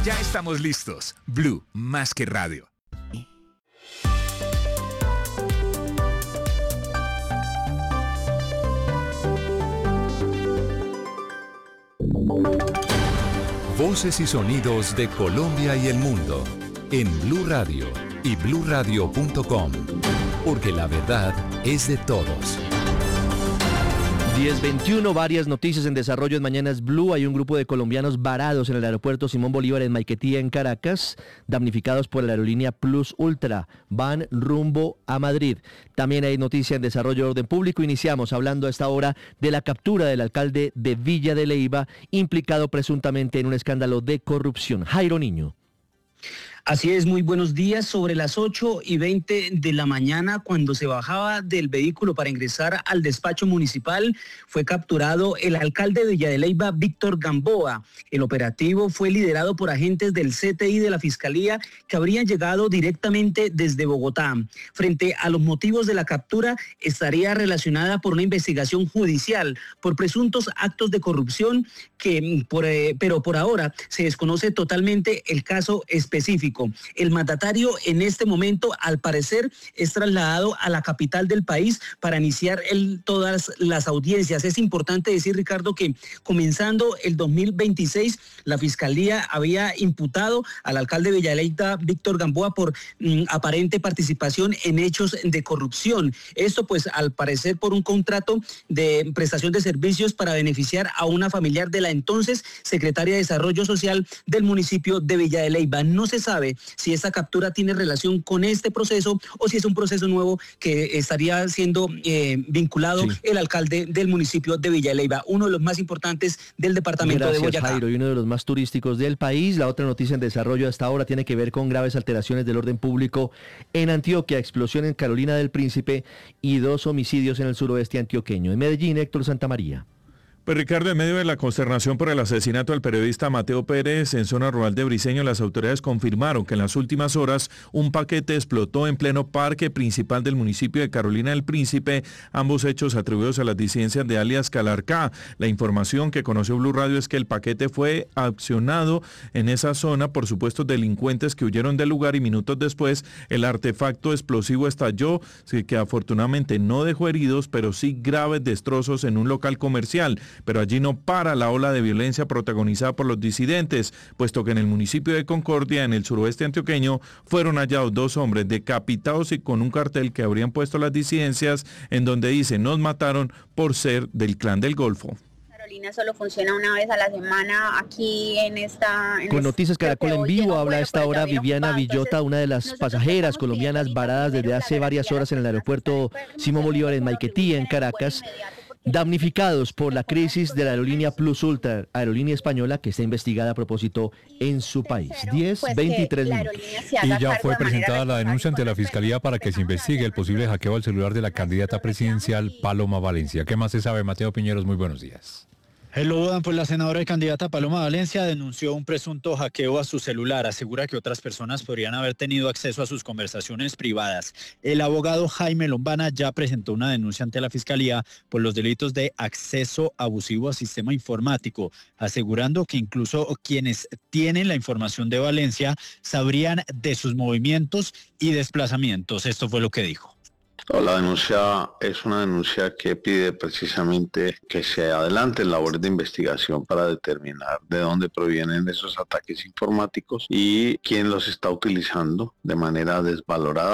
Ya estamos listos. Blue, más que radio. Voces y sonidos de Colombia y el mundo en Blue Radio y bluradio.com, porque la verdad es de todos. 10:21, varias noticias en desarrollo en Mañanas Blue. Hay un grupo de colombianos varados en el aeropuerto Simón Bolívar en Maiquetía, en Caracas, damnificados por la aerolínea Plus Ultra. Van rumbo a Madrid. También hay noticia en desarrollo de orden público. Iniciamos hablando a esta hora de la captura del alcalde de Villa de Leyva, implicado presuntamente en un escándalo de corrupción. Jairo Niño. Así es, muy buenos días. Sobre las 8:20 de la mañana, cuando se bajaba del vehículo para ingresar al despacho municipal, fue capturado el alcalde de Villa de Leyva, Víctor Gamboa. El operativo fue liderado por agentes del CTI de la Fiscalía que habrían llegado directamente desde Bogotá. Frente a los motivos de la captura, estaría relacionada por una investigación judicial por presuntos actos de corrupción pero por ahora se desconoce totalmente el caso específico. El mandatario en este momento, al parecer, es trasladado a la capital del país para iniciar todas las audiencias. Es importante decir, Ricardo, que comenzando el 2026, la Fiscalía había imputado al alcalde de Villa de Leyva, Víctor Gamboa, por aparente participación en hechos de corrupción. Esto, pues, al parecer, por un contrato de prestación de servicios para beneficiar a una familiar de la entonces secretaria de Desarrollo Social del municipio de Villa de Leyva. No se sabe si esta captura tiene relación con este proceso o si es un proceso nuevo que estaría siendo vinculado el alcalde del municipio de Villa de Leyva, uno de los más importantes del departamento de Boyacá. Jairo, y uno de los más turísticos del país. La otra noticia en desarrollo hasta ahora tiene que ver con graves alteraciones del orden público en Antioquia, explosión en Carolina del Príncipe y 2 homicidios en el suroeste antioqueño. En Medellín, Héctor Santamaría. Pues Ricardo, en medio de la consternación por el asesinato del periodista Mateo Pérez en zona rural de Briceño, las autoridades confirmaron que en las últimas horas un paquete explotó en pleno parque principal del municipio de Carolina del Príncipe, ambos hechos atribuidos a las disidencias de alias Calarcá. La información que conoció Blue Radio es que el paquete fue accionado en esa zona por supuestos delincuentes que huyeron del lugar y minutos después el artefacto explosivo estalló, que afortunadamente no dejó heridos, pero sí graves destrozos en un local comercial. Pero allí no para la ola de violencia protagonizada por los disidentes, puesto que en el municipio de Concordia, en el suroeste antioqueño, fueron hallados 2 hombres decapitados y con un cartel que habrían puesto las disidencias, en donde dice: nos mataron por ser del clan del Golfo. Carolina solo funciona una vez a la semana aquí en esta... Con Noticias Caracol en vivo habla a esta hora Viviana Villota, una de las pasajeras colombianas varadas desde hace varias horas en el aeropuerto Simón Bolívar en Maiquetía, en Caracas, damnificados por la crisis de la aerolínea Plus Ultra, aerolínea española que está investigada a propósito en su país. 10:23 minutos. Y ya fue presentada la denuncia ante la Fiscalía para que se investigue el posible hackeo al celular de la candidata presidencial Paloma Valencia. ¿Qué más se sabe? Mateo Piñeros, muy buenos días. Hello, Dan, pues la senadora y candidata Paloma Valencia denunció un presunto hackeo a su celular. Asegura que otras personas podrían haber tenido acceso a sus conversaciones privadas. El abogado Jaime Lombana ya presentó una denuncia ante la Fiscalía por los delitos de acceso abusivo a sistema informático, asegurando que incluso quienes tienen la información de Valencia sabrían de sus movimientos y desplazamientos. Esto fue lo que dijo. La denuncia es una denuncia que pide precisamente que se adelanten labores de investigación para determinar de dónde provienen esos ataques informáticos y quién los está utilizando de manera desvalorada.